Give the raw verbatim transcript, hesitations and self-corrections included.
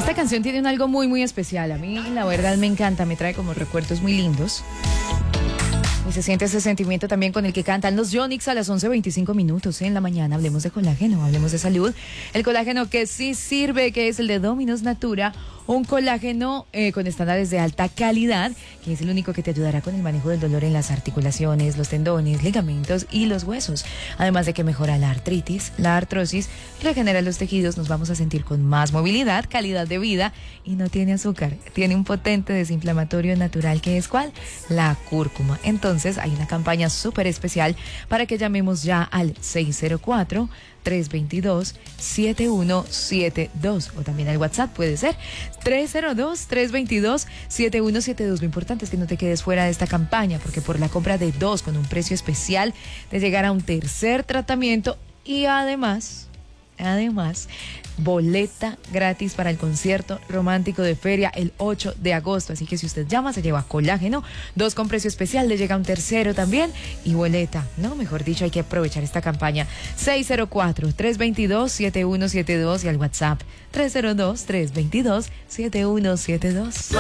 Esta canción tiene un algo muy, muy especial. A mí, la verdad, me encanta. Me trae como recuerdos muy lindos. Y se siente ese sentimiento también con el que cantan los Yonix a las once veinticinco minutos en la mañana. Hablemos de colágeno, hablemos de salud. El colágeno que sí sirve, que es el de Dominos Natura. Un colágeno eh, con estándares de alta calidad, que es el único que te ayudará con el manejo del dolor en las articulaciones, los tendones, ligamentos y los huesos. Además de que mejora la artritis, la artrosis, regenera los tejidos, nos vamos a sentir con más movilidad, calidad de vida y no tiene azúcar. Tiene un potente desinflamatorio natural que es ¿cuál? La cúrcuma. Entonces hay una campaña súper especial para que llamemos ya al seis cero cuatro, tres dos dos, siete uno siete dos o también al WhatsApp puede ser tres cero dos, tres dos dos, siete uno siete dos. Lo importante es que no te quedes fuera de esta campaña porque por la compra de dos con un precio especial te llegará un tercer tratamiento y además, además, boleta gratis para el concierto romántico de feria el ocho de agosto. Así que si usted llama, se lleva colágeno, dos con precio especial, le llega un tercero también y boleta. No, mejor dicho, hay que aprovechar esta campaña. seis cero cuatro, tres dos dos, siete uno siete dos y al WhatsApp tres cero dos, tres dos dos, siete uno siete dos.